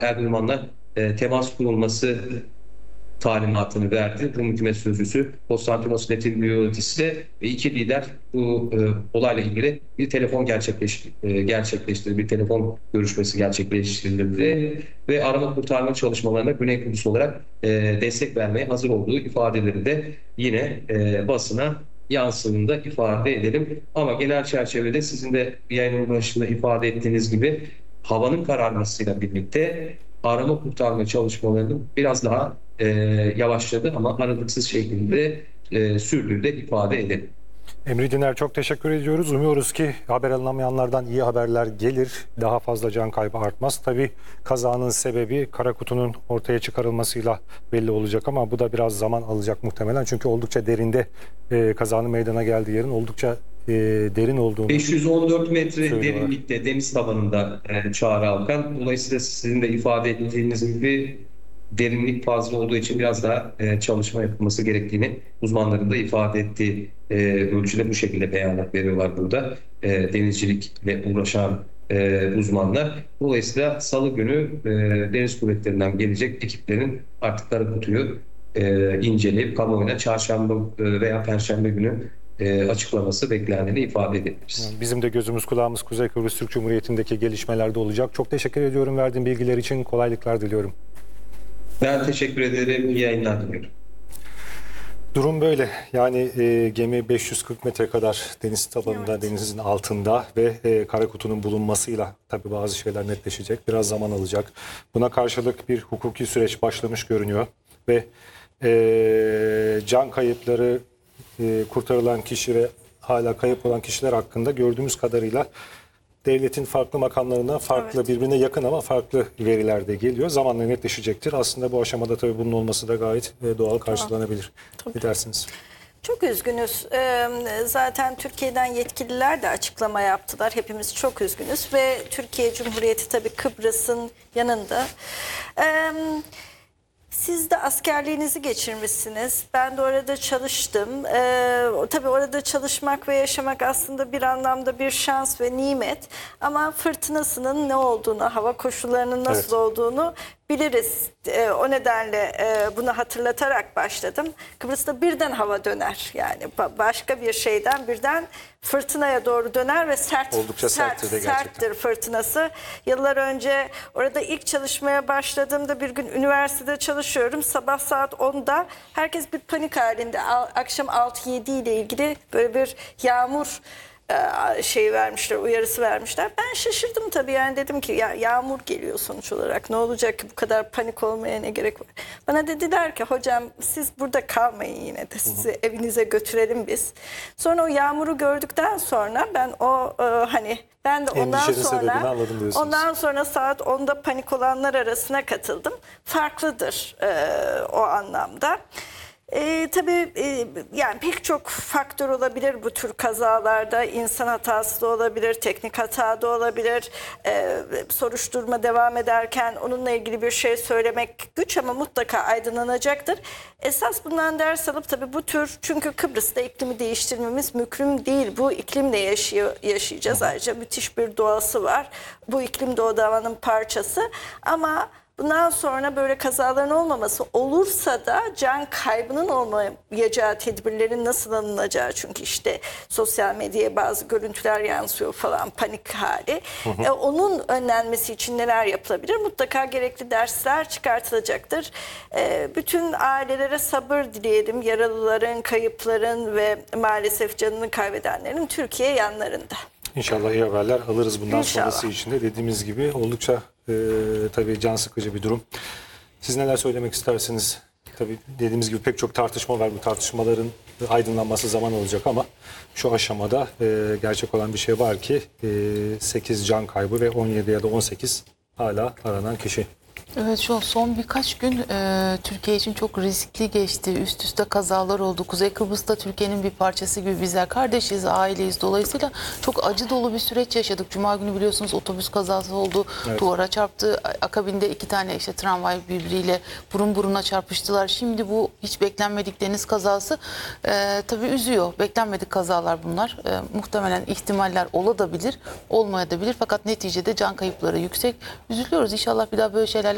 Erdoğan'la temas kurulması talimatını verdi. Rum hükümet sözcüsü Konstantinos Netanyahu'si de ve iki lider bu olayla ilgili bir telefon gerçekleştirdi. Bir telefon görüşmesi gerçekleştirildi ve arama kurtarma çalışmalarına Güney Kıbrıs olarak destek vermeye hazır olduğu ifadeleri de yine basına yansıdığında ifade edelim. Ama genel çerçevede sizin de yayının başında ifade ettiğiniz gibi havanın kararmasıyla birlikte arama kurtarma çalışmalarının biraz daha yavaşladı ama aralıksız şekilde sürdüğü de ifade edelim. Emre Diner, çok teşekkür ediyoruz. Umuyoruz ki haber alınamayanlardan iyi haberler gelir. Daha fazla can kaybı artmaz. Tabii kazanın sebebi kara kutunun ortaya çıkarılmasıyla belli olacak ama bu da biraz zaman alacak muhtemelen. Çünkü oldukça derinde kazanın meydana geldiği yerin oldukça derin olduğunu 514 metre söylüyorlar. derinlikte deniz tabanında Çağrı Alkan. Dolayısıyla sizin de ifade ettiğiniz gibi derinlik fazla olduğu için biraz daha çalışma yapılması gerektiğini uzmanların da ifade ettiği ölçüde bu şekilde beyanat veriyorlar burada. Denizcilikle uğraşan uzmanlar. Dolayısıyla Salı günü Deniz Kuvvetleri'nden gelecek ekiplerin artık kara kutuyu inceleyip kamuoyuna çarşamba veya perşembe günü açıklaması beklendiğini ifade edebiliriz. Bizim de gözümüz kulağımız Kuzey Kıbrıs Türk Cumhuriyeti'ndeki gelişmelerde olacak. Çok teşekkür ediyorum verdiğin bilgiler için. Kolaylıklar diliyorum. Ben teşekkür ederim. İyi yayınlar diliyorum. Durum böyle. Yani gemi 540 metre kadar deniz tabanında, evet, denizin altında ve kara kutunun bulunmasıyla tabii bazı şeyler netleşecek. Biraz zaman alacak. Buna karşılık bir hukuki süreç başlamış görünüyor ve can kayıpları, kurtarılan kişi ve hala kayıp olan kişiler hakkında gördüğümüz kadarıyla devletin farklı makamlarından farklı, evet, birbirine yakın ama farklı veriler de geliyor. Zamanla netleşecektir. Aslında bu aşamada tabii bunun olması da gayet doğal karşılanabilir. Tabii. Ne dersiniz? Çok üzgünüz. Zaten Türkiye'den yetkililer de açıklama yaptılar. Hepimiz çok üzgünüz ve Türkiye Cumhuriyeti tabii Kıbrıs'ın yanında. Siz de askerliğinizi geçirmişsiniz. Ben de orada çalıştım. Tabii orada çalışmak ve yaşamak aslında bir anlamda bir şans ve nimet. Ama fırtınasının ne olduğunu, hava koşullarının nasıl, evet, olduğunu biliriz. O nedenle bunu hatırlatarak başladım. Kıbrıs'ta birden hava döner. Yani başka bir şeyden birden fırtınaya doğru döner ve serttir fırtınası. Yıllar önce orada ilk çalışmaya başladığımda bir gün üniversitede çalışıyorum. Sabah saat 10'da herkes bir panik halinde. Akşam 6-7 ile ilgili böyle bir yağmur vermişler, uyarısı vermişler. Ben şaşırdım tabii, yani dedim ki ya yağmur geliyor sonuç olarak, ne olacak ki bu kadar panik olmaya ne gerek var. Bana dediler ki hocam siz burada kalmayın, yine de sizi evinize götürelim biz. Sonra o yağmuru gördükten sonra ben ben de ondan sonra saat 10'da panik olanlar arasına katıldım. Farklıdır o anlamda. Tabii yani pek çok faktör olabilir bu tür kazalarda. İnsan hatası da olabilir, teknik hata da olabilir. Soruşturma devam ederken onunla ilgili bir şey söylemek güç ama mutlaka aydınlanacaktır. Esas bundan ders alıp tabii bu tür, çünkü Kıbrıs'ta iklimi değiştirmemiz mümkün değil. Bu iklimle yaşayacağız. Ayrıca müthiş bir doğası var. Bu iklim de o doğanın parçası ama bundan sonra böyle kazaların olmaması, olursa da can kaybının olmayacağı tedbirlerin nasıl alınacağı, çünkü işte sosyal medyaya bazı görüntüler yansıyor falan, panik hali. Onun önlenmesi için neler yapılabilir? Mutlaka gerekli dersler çıkartılacaktır. Bütün ailelere sabır dileyelim. Yaralıların, kayıpların ve maalesef canını kaybedenlerin Türkiye yanlarında. İnşallah iyi haberler alırız bundan sonrası için de. Dediğimiz gibi oldukça tabii can sıkıcı bir durum. Siz neler söylemek istersiniz? Tabii dediğimiz gibi pek çok tartışma var. Bu tartışmaların aydınlanması zaman alacak ama şu aşamada gerçek olan bir şey var ki 8 can kaybı ve 17 ya da 18 hala aranan kişi. Evet, şu son birkaç gün Türkiye için çok riskli geçti. Üst üste kazalar oldu. Kuzey Kıbrıs'ta Türkiye'nin bir parçası gibi bizler kardeşiz, aileyiz. Dolayısıyla çok acı dolu bir süreç yaşadık. Cuma günü biliyorsunuz otobüs kazası oldu. Evet. Duvara çarptı. Akabinde 2 tane tramvay birbiriyle burun buruna çarpıştılar. Şimdi bu hiç beklenmedik deniz kazası tabii üzüyor. Beklenmedik kazalar bunlar. Muhtemelen ihtimaller olabilir, olmayabilir. Fakat neticede can kayıpları yüksek. Üzülüyoruz. İnşallah bir daha böyle şeylerle